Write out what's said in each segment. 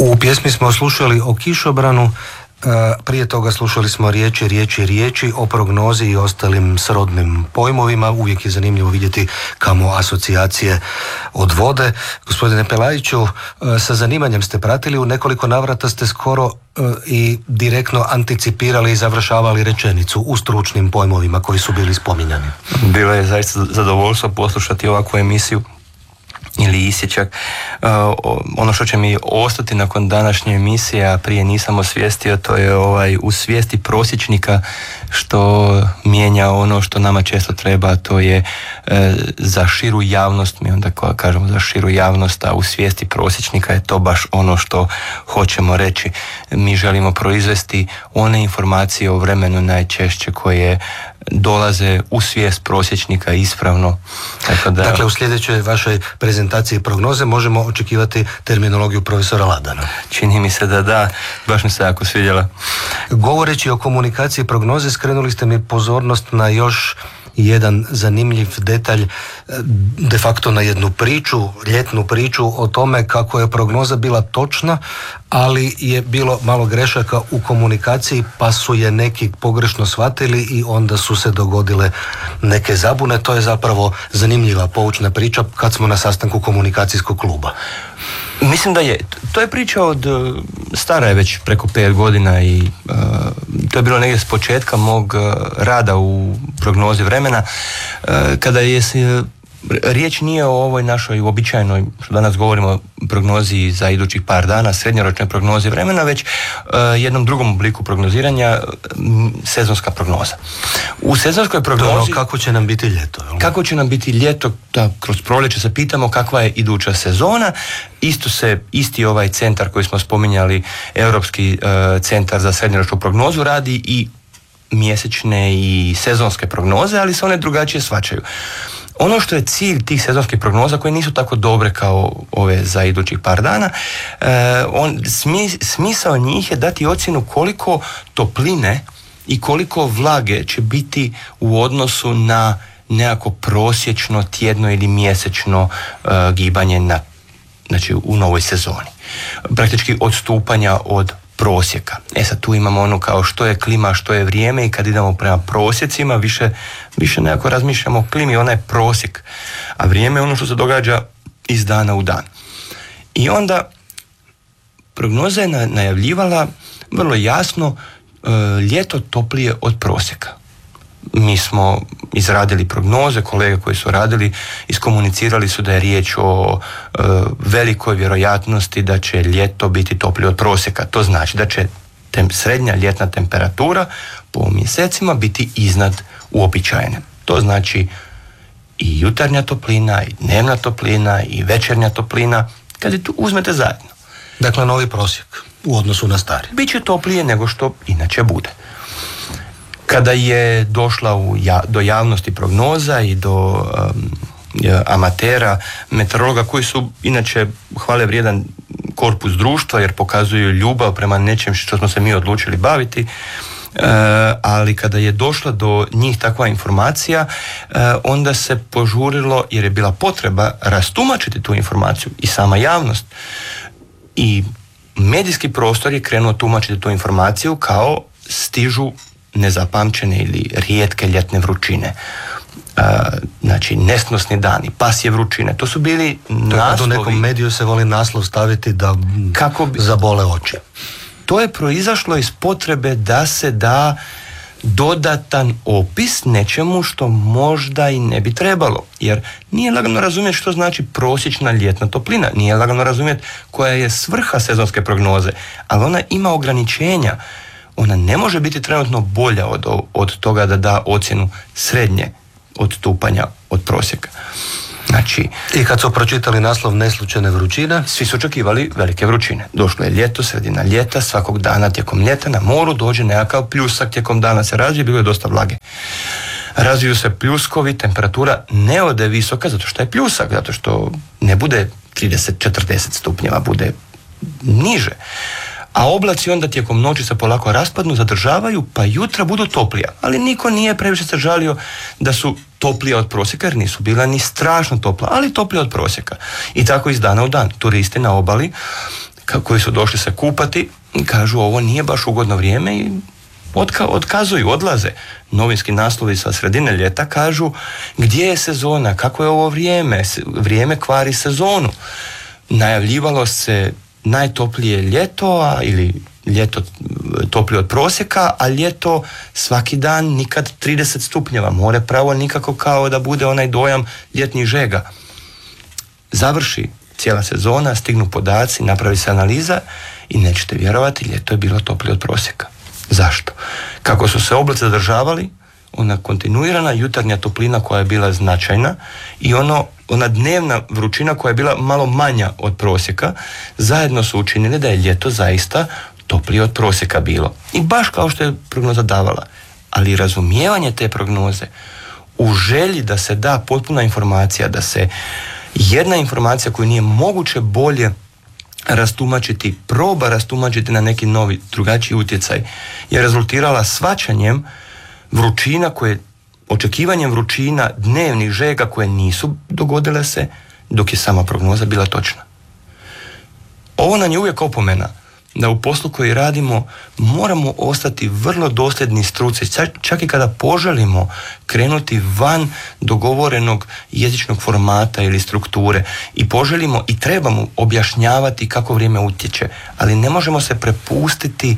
U pjesmi smo slušali o kišobranu, prije toga slušali smo riječi o prognozi i ostalim srodnim pojmovima. Uvijek je zanimljivo vidjeti kamo asocijacije odvode. Gospodine Pelajiću, sa zanimanjem ste pratili, u nekoliko navrata ste skoro i direktno anticipirali i završavali rečenicu u stručnim pojmovima koji su bili spominjani. Bilo je zaista zadovoljstvo poslušati ovakvu emisiju ili isječak. Ono što će mi ostati nakon današnje emisije, a prije nisam osvijestio, to je u svijesti prosječnika što mijenja ono što nama često treba, to je za širu javnost, mi onda kažemo za širu javnost, a u svijesti prosječnika je to baš ono što hoćemo reći. Mi želimo proizvesti one informacije o vremenu najčešće koje dolaze u svijest prosječnika ispravno. Dakle, u sljedećoj vašoj prezentaciji prognoze možemo očekivati terminologiju profesora Ladana. Čini mi se da, baš mi se jako svidjela. Govoreći o komunikaciji prognoze, skrenuli ste mi pozornost na još jedan zanimljiv detalj, de facto na jednu priču, ljetnu priču o tome kako je prognoza bila točna, ali je bilo malo grešaka u komunikaciji, pa su je neki pogrešno shvatili i onda su se dogodile neke zabune. To je zapravo zanimljiva poučna priča kad smo na sastanku komunikacijskog kluba. Mislim da je. To je priča stara je već preko 5 godina i to je bilo negdje s početka mog rada u prognozi vremena, kada je riječ nije o ovoj našoj uobičajenoj, što danas govorimo, prognozi za idućih par dana, srednjoročnoj prognozi vremena, već jednom drugom obliku prognoziranja, sezonska prognoza. U sezonskoj prognozi... kako će nam biti ljeto? Kako će nam biti ljeto, da kroz proljeće se pitamo kakva je iduća sezona. Isti ovaj centar koji smo spominjali, Europski centar za srednjoročnu prognozu, radi i mjesečne i sezonske prognoze, ali se one drugačije shvaćaju. Ono što je cilj tih sezonskih prognoza, koje nisu tako dobre kao ove za idućih par dana, smisao njih je dati ocjenu koliko topline i koliko vlage će biti u odnosu na nekako prosječno tjedno ili mjesečno gibanje znači u novoj sezoni. Praktički odstupanja od prosjeka. Sad tu imamo ono kao što je klima, što je vrijeme, i kad idemo prema prosjecima više nekako razmišljamo o klimi, ona je prosjek, a vrijeme je ono što se događa iz dana u dan. I onda prognoza je najavljivala vrlo jasno ljeto toplije od prosjeka. Mi smo izradili prognoze, kolege koji su radili iskomunicirali su da je riječ o velikoj vjerojatnosti da će ljeto biti toplije od prosjeka. To znači da će srednja ljetna temperatura po mjesecima biti iznad uobičajene. To znači i jutarnja toplina, i dnevna toplina, i večernja toplina, kad je tu uzmete zajedno. Dakle, novi prosjek u odnosu na stari. Biće toplije nego što inače bude. Kada je došla do javnosti prognoza i do amatera, meteorologa, koji su inače hvale vrijedan korpus društva jer pokazuju ljubav prema nečem što smo se mi odlučili baviti, ali kada je došla do njih takva informacija, onda se požurilo, jer je bila potreba rastumačiti tu informaciju, i sama javnost i medijski prostor je krenuo tumačiti tu informaciju kao stižu nezapamćene ili rijetke ljetne vrućine. Znači nesnosni dani, pasje vrućine, to su bili naslovi. U nekom mediju se voli naslov staviti da zabole oči. To je proizašlo iz potrebe da se da dodatan opis nečemu što možda i ne bi trebalo, jer nije lagano razumjeti što znači prosječna ljetna toplina, nije lagano razumjeti koja je svrha sezonske prognoze, ali ona ima ograničenja. Ona ne može biti trenutno bolja od toga da da ocjenu srednje odstupanja od prosjeka. Znači, i kad su pročitali naslov neslučajne vrućine, svi su očekivali velike vrućine. Došlo je ljeto, sredina ljeta, svakog dana tijekom ljeta na moru dođe nekakav pljusak, tijekom dana se razvije, bilo je dosta vlage. Razviju se pljuskovi, temperatura ne ode visoka zato što je pljusak, zato što ne bude 30-40 stupnjeva, bude niže. A oblaci onda tijekom noći se polako raspadnu, zadržavaju, pa jutra budu toplija. Ali niko nije previše se žalio da su toplija od prosjeka, jer nisu bila ni strašno topla, ali toplija od prosjeka. I tako iz dana u dan. Turisti na obali, koji su došli se kupati, kažu ovo nije baš ugodno vrijeme i otkazuju, odlaze. Novinski naslovi sa sredine ljeta kažu gdje je sezona, kako je ovo vrijeme kvari sezonu. Najavljivalo se najtoplije ljeto, ili ljeto toplije od prosjeka, a ljeto svaki dan nikad 30 stupnjeva, more pravo nikako kao da bude onaj dojam ljetnih žega. Završi cijela sezona, stignu podaci, napravi se analiza i nećete vjerovati, ljeto je bilo toplije od prosjeka. Zašto? Kako su se oblaci zadržavali, ona kontinuirana jutarnja toplina koja je bila značajna i ona dnevna vrućina koja je bila malo manja od prosjeka, zajedno su učinili da je ljeto zaista toplije od prosjeka bilo. I baš kao što je prognoza davala. Ali razumijevanje te prognoze u želji da se da potpuna informacija, da se jedna informacija koju nije moguće bolje rastumačiti, proba rastumačiti na neki novi, drugačiji utjecaj, je rezultirala shvaćanjem vrućina očekivanjem vrućina dnevnih žega koje nisu dogodile se dok je sama prognoza bila točna. Ovo nam je uvijek opomena da u poslu koji radimo moramo ostati vrlo dosljedni struci, čak i kada poželimo krenuti van dogovorenog jezičnog formata ili strukture i poželimo i trebamo objašnjavati kako vrijeme utječe, ali ne možemo se prepustiti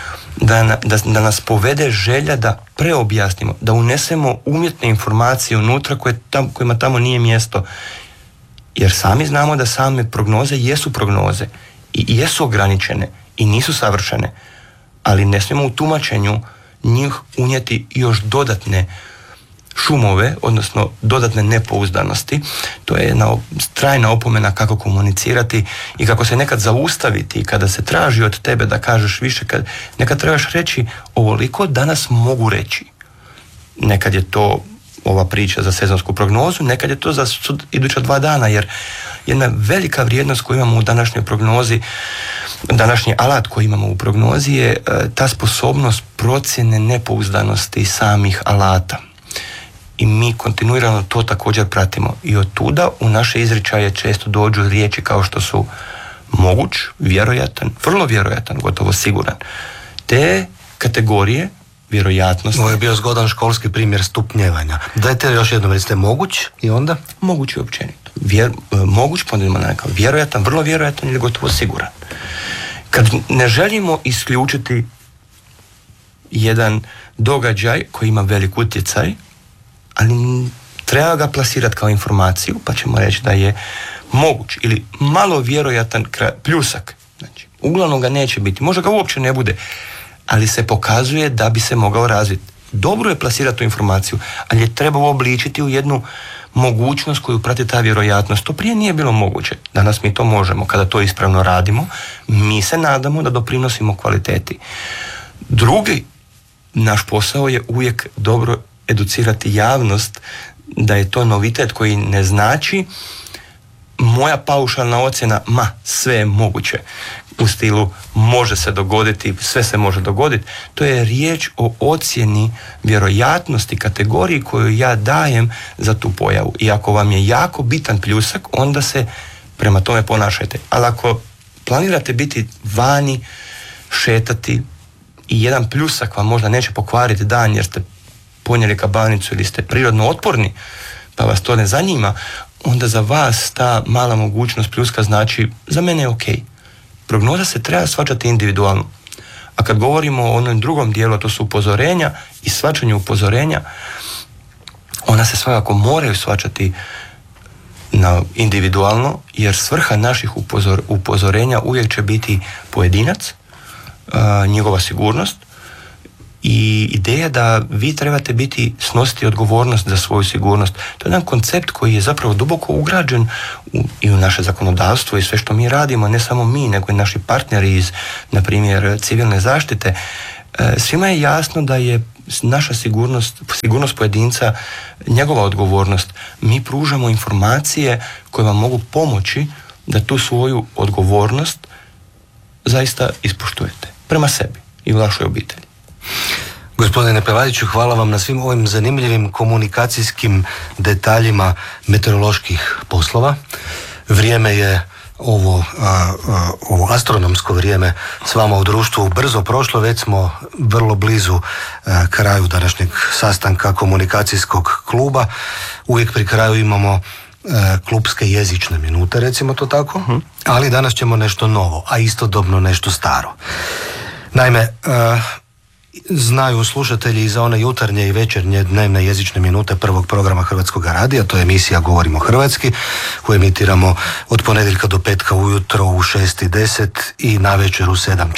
da nas povede želja da preobjasnimo, da unesemo umjetne informacije unutra kojima tamo nije mjesto. Jer sami znamo da same prognoze jesu prognoze i jesu ograničene i nisu savršene, ali ne smijemo u tumačenju njih unijeti još dodatne šumove, odnosno dodatne nepouzdanosti. To je jedna trajna opomena kako komunicirati i kako se nekad zaustaviti kada se traži od tebe da kažeš više, nekad trebaš reći ovoliko danas mogu reći. Nekad je to ova priča za sezonsku prognozu, nekad je to za iduća 2 dana, jer jedna velika vrijednost koju imamo u današnjoj prognozi, današnji alat koji imamo u prognozi je ta sposobnost procjene nepouzdanosti samih alata. I mi kontinuirano to također pratimo. I od tuda u naše izričaje često dođu riječi kao što su moguć, vjerojatan, vrlo vjerojatan, gotovo siguran. Te kategorije vjerojatnosti. Ovo je bio zgodan školski primjer stupnjevanja. Dajte još jednom, recite moguć i onda? Moguć je općenito. Moguć, pa onda ima nekakav vjerojatan, vrlo vjerojatan ili gotovo siguran. Kad ne želimo isključiti jedan događaj koji ima velik utjecaj, ali treba ga plasirati kao informaciju, pa ćemo reći da je moguć ili malo vjerojatan pljusak. Znači, uglavnom ga neće biti, možda ga uopće ne bude, ali se pokazuje da bi se mogao razviti. Dobro je plasirati tu informaciju, ali je treba uobličiti u jednu mogućnost koju prati ta vjerojatnost. To prije nije bilo moguće. Danas mi to možemo. Kada to ispravno radimo, mi se nadamo da doprinosimo kvaliteti. Drugi naš posao je uvijek dobro educirati javnost da je to novitet koji ne znači moja paušalna ocjena, sve je moguće. U stilu može se dogoditi, sve se može dogoditi. To je riječ o ocjeni vjerojatnosti kategoriji koju ja dajem za tu pojavu. I ako vam je jako bitan pljusak, onda se prema tome ponašajte. Ali ako planirate biti vani, šetati i jedan pljusak vam možda neće pokvariti dan jer ste ponijeli kabanicu ili ste prirodno otporni, pa vas to ne zanima, onda za vas ta mala mogućnost pljuska znači za mene je ok. Prognoza se treba shvaćati individualno. A kad govorimo o onom drugom dijelu, to su upozorenja i shvaćanju upozorenja, ona se svakako moraju shvaćati individualno, jer svrha naših upozorenja uvijek će biti pojedinac, njegova sigurnost i ideja da vi trebate snositi odgovornost za svoju sigurnost. To je jedan koncept koji je zapravo duboko ugrađen i u naše zakonodavstvo i sve što mi radimo, ne samo mi, nego i naši partneri iz, na primjer, civilne zaštite. Svima je jasno da je naša sigurnost pojedinca njegova odgovornost. Mi pružamo informacije koje vam mogu pomoći da tu svoju odgovornost zaista ispoštujete prema sebi i u vašoj obitelji. Gospodine Peladiću, hvala vam na svim ovim zanimljivim komunikacijskim detaljima meteoroloških poslova. Vrijeme je ovo astronomsko vrijeme s vama u društvu brzo prošlo, već smo vrlo blizu kraju današnjeg sastanka komunikacijskog kluba. Uvijek pri kraju imamo klubske jezične minute, recimo to tako, ali danas ćemo nešto novo, a istodobno nešto staro. Naime, znaju slušatelji i za one jutarnje i večernje dnevne jezične minute prvog programa Hrvatskog radija, to je emisija Govorimo hrvatski, koju emitiramo od ponedjeljka do petka ujutro u 6:10 i navečer u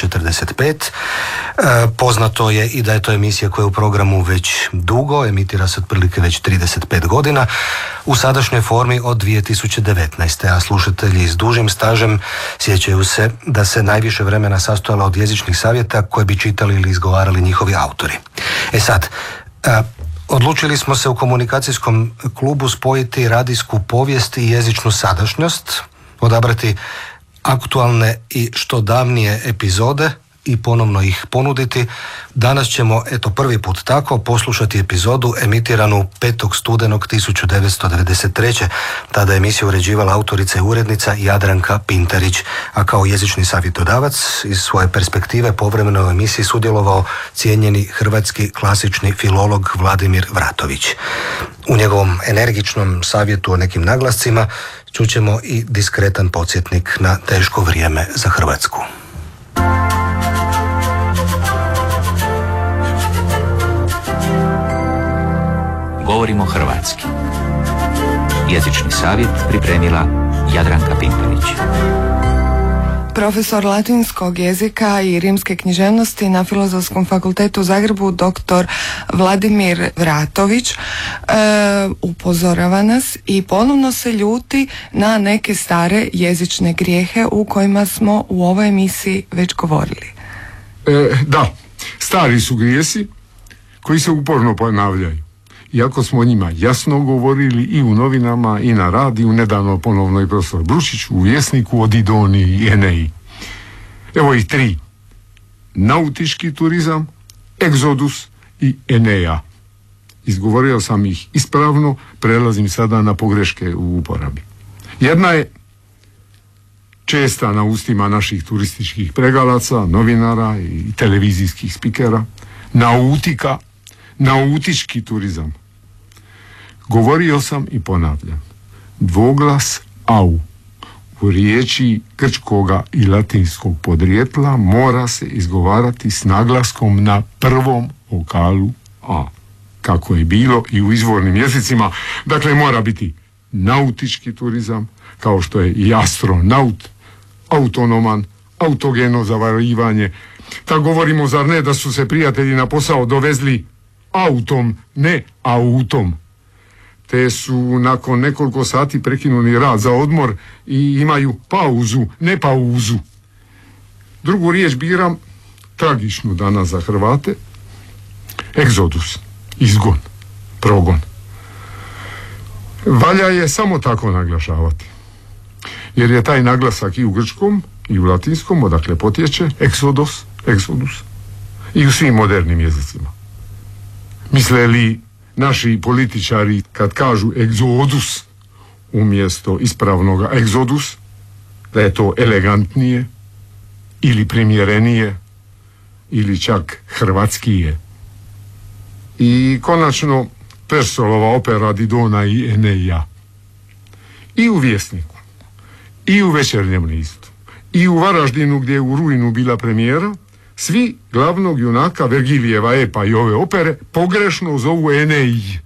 7:45. Poznato je i da je to emisija koja je u programu već dugo, emitira se otprilike već 35 godina, u sadašnjoj formi od 2019. A slušatelji s dužim stažem sjećaju se da se najviše vremena sastojala od jezičnih savjeta koje bi čitali ili izgovarali njihovi autori. Sad, odlučili smo se u komunikacijskom klubu spojiti radijsku povijest i jezičnu sadašnjost, odabrati aktualne i što davnije epizode i ponovno ih ponuditi. Danas ćemo, prvi put tako, poslušati epizodu emitiranu 5. studenog 1993. Tada je emisiju uređivala autorica i urednica Jadranka Pintarić, a kao jezični savjetodavac iz svoje perspektive povremeno u emisiji sudjelovao cijenjeni hrvatski klasični filolog Vladimir Vratović. U njegovom energičnom savjetu o nekim naglascima čućemo i diskretan podsjetnik na teško vrijeme za Hrvatsku. Govorimo hrvatski. Jezični savjet pripremila Jadranka Pintarić. Profesor latinskog jezika i rimske književnosti na Filozofskom fakultetu u Zagrebu, dr. Vladimir Vratović, upozorava nas i ponovno se ljuti na neke stare jezične grijehe u kojima smo u ovoj emisiji već govorili. Da, stari su grijesi koji se uporno ponavljaju. Iako smo o njima jasno govorili i u novinama i na radiju, nedavno ponovno i profesor Brušić u Vjesniku o Didoni i Eneji. Evo ih 3. Nautički turizam, Egzodus i Eneja. Izgovorio sam ih ispravno, prelazim sada na pogreške u uporabi. Jedna je česta na ustima naših turističkih pregalaca, novinara i televizijskih spikera. Nautika, nautički turizam. Govorio sam i ponavljam. Dvoglas au u riječi grčkoga i latinskog podrijetla mora se izgovarati s naglaskom na prvom vokalu a. Kako je bilo i u izvornim jezicima. Dakle, mora biti nautički turizam, kao što je i astronaut, autonoman, autogeno zavarivanje. Tako govorimo, zar ne, da su se prijatelji na posao dovezli autom, ne autom. Te su nakon nekoliko sati prekinuli rad za odmor i imaju pauzu, ne pauzu. Drugu riječ biram, tragičnu danas za Hrvate, egzodus, izgon, progon. Valja je samo tako naglašavati. Jer je taj naglasak i u grčkom i u latinskom, odakle potječe, exodus, i u svim modernim jezicima. Misle li naši političari kad kažu egzodus umjesto ispravnoga egzodus, da je to elegantnije ili primjerenije ili čak hrvatskije? I konačno Persolova opera Didona i Eneja. I u Vjesniku, i u Večernjem listu, i u Varaždinu gdje je u rujnu bila premijera, svi glavnog junaka Vergilijeva epa i ove opere pogrešno zovu Eneji.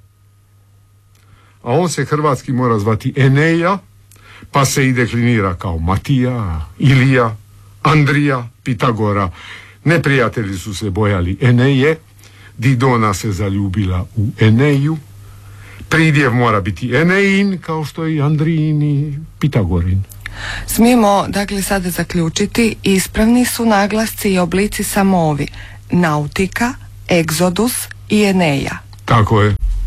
A on se hrvatski mora zvati Eneja, pa se i deklinira kao Matija, Ilija, Andrija, Pitagora. Neprijatelji su se bojali Eneje, Didona se zaljubila u Eneju, pridjev mora biti Enejin, kao što je i Andrijin i Pitagorin. Smijemo, dakle, sada zaključiti, ispravni su naglasci i oblici samo ovi: nautika, egzodus i Eneja. Tako je.